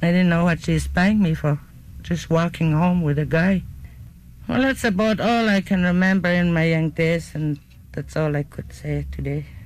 I didn't know what she's paying me for. Just walking home with a guy. Well, that's about all I can remember in my young days, and that's all I could say today.